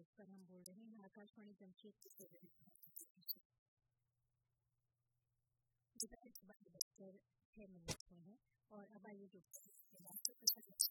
पर हम बोल रहे हैं आकाशवाणी जमशेदपुर से। दोपहर के 12 बजकर 6 मिनट में है और अब आइए जो